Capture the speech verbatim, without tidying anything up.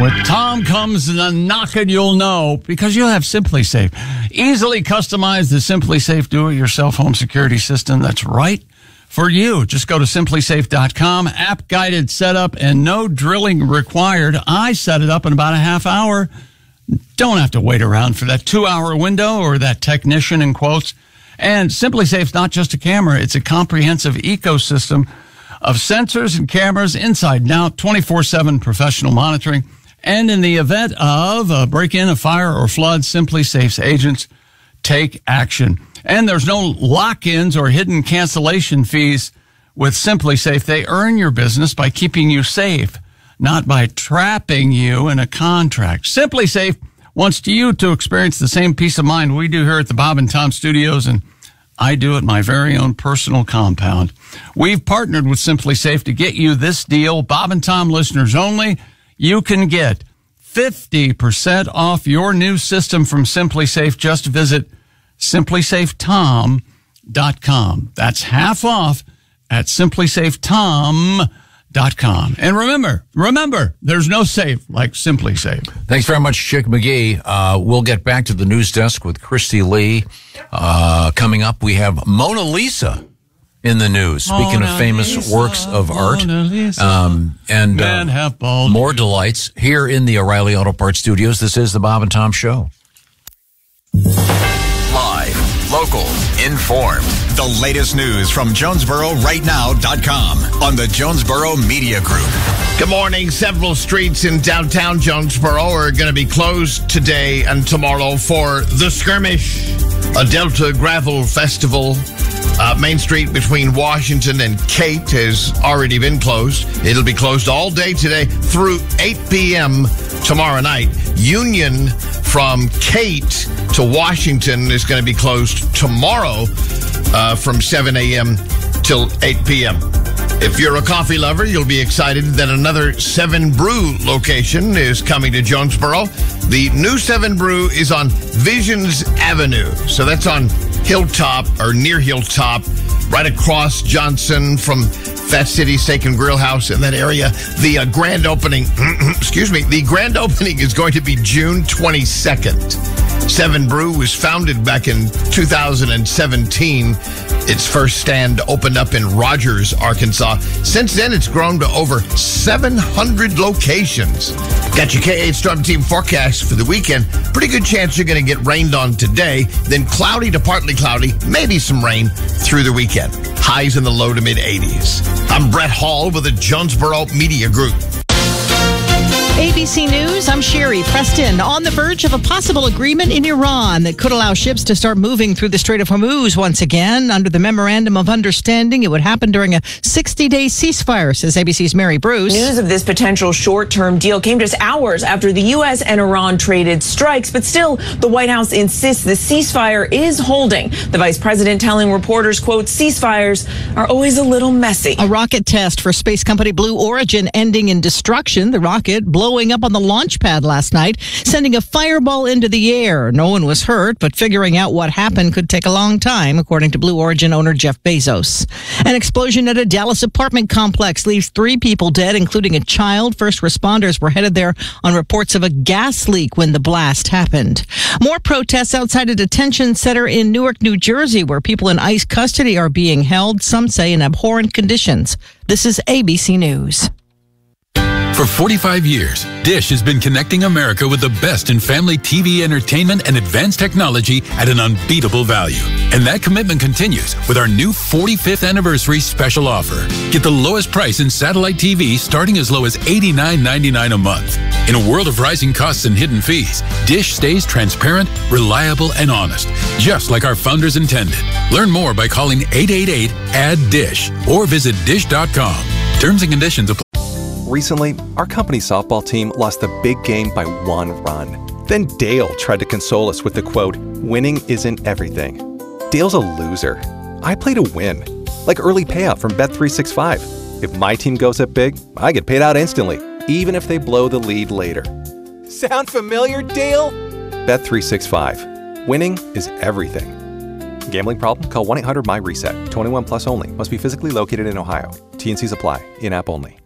With Tom comes the knocking, you'll know, because you'll have SimpliSafe. Easily customize the SimpliSafe do-it-yourself home security system that's right for you. Just go to simply safe dot com, app-guided setup, and no drilling required. I set it up in about a half hour. Don't have to wait around for that two-hour window or that technician in quotes. And SimpliSafe's not just a camera. It's a comprehensive ecosystem of sensors and cameras inside now, twenty-four seven professional monitoring. And in the event of a break-in, a fire, or flood, SimpliSafe's agents take action. And there's no lock-ins or hidden cancellation fees with SimpliSafe. They earn your business by keeping you safe, not by trapping you in a contract. SimpliSafe wants you to experience the same peace of mind we do here at the Bob and Tom Studios, and I do at my very own personal compound. We've partnered with SimpliSafe to get you this deal. Bob and Tom listeners only. You can get fifty percent off your new system from SimpliSafe. Just visit simply safe tom dot com. That's half off at simply safe tom dot com. And remember, remember, there's no safe like SimpliSafe. Thanks very much, Chick McGee. Uh, we'll get back to the news desk with Christy Lee. Uh, coming up, we have Mona Lisa in the news. Speaking Mona of famous Lisa, works of art, Mona Lisa. um, and Men uh, have bald more delights here in the O'Reilly Auto Parts Studios. This is the Bob and Tom Show. Live, local, informed. The latest news from Jonesboro Right Now dot com on the Jonesboro Media Group. Good morning. Several streets in downtown Jonesboro are going to be closed today and tomorrow for The Skirmish, a Delta Gravel Festival. Uh, Main Street between Washington and Kate has already been closed. It'll be closed all day today through eight p.m. tomorrow night. Union from Kate to Washington is going to be closed tomorrow uh, from seven a.m. till eight p.m. If you're a coffee lover, you'll be excited that another Seven Brew location is coming to Jonesboro. The new Seven Brew is on Visions Avenue. So that's on Hilltop, or near Hilltop, right across Johnson from Fat City Steak and Grill House in that area. The uh, grand opening, excuse me, the grand opening is going to be June twenty-second. Seven Brew was founded back in two thousand seventeen. Its first stand opened up in Rogers, Arkansas. Since then, it's grown to over seven hundred locations. Got your K eight Storm Team forecast for the weekend. Pretty good chance you're going to get rained on today. Then cloudy to partly cloudy, maybe some rain through the weekend. Highs in the low to mid eighties. I'm Brett Hall with the Jonesboro Media Group. A B C News, I'm Sherry Preston. On the verge of a possible agreement in Iran that could allow ships to start moving through the Strait of Hormuz once again. Under the Memorandum of Understanding, it would happen during a sixty-day ceasefire, says A B C's Mary Bruce. News of this potential short-term deal came just hours after the U S and Iran traded strikes, but still, the White House insists the ceasefire is holding. The vice president telling reporters, quote, ceasefires are always a little messy. A rocket test for space company Blue Origin ending in destruction. The rocket blowing up on the launch pad last night, sending a fireball into the air. No one was hurt, but figuring out what happened could take a long time, according to Blue Origin owner Jeff Bezos. An explosion at a Dallas apartment complex leaves three people dead, including a child. First responders were headed there on reports of a gas leak when the blast happened. More protests outside a detention center in Newark, New Jersey, where people in ICE custody are being held, some say in abhorrent conditions. This is A B C News. For forty-five years, Dish has been connecting America with the best in family T V entertainment and advanced technology at an unbeatable value. And that commitment continues with our new forty-fifth anniversary special offer. Get the lowest price in satellite T V starting as low as eighty-nine ninety-nine a month. In a world of rising costs and hidden fees, Dish stays transparent, reliable, and honest, just like our founders intended. Learn more by calling eight eight eight, A D D I S H or visit dish dot com. Terms and conditions apply. Recently, our company's softball team lost the big game by one run. Then Dale tried to console us with the quote, "Winning isn't everything." Dale's a loser. I play to win. Like early payout from Bet three sixty-five. If my team goes up big, I get paid out instantly, even if they blow the lead later. Sound familiar, Dale? Bet three sixty-five. Winning is everything. Gambling problem? Call one eight hundred M Y RESET. twenty-one plus only. Must be physically located in Ohio. T and Cs apply. In-app only.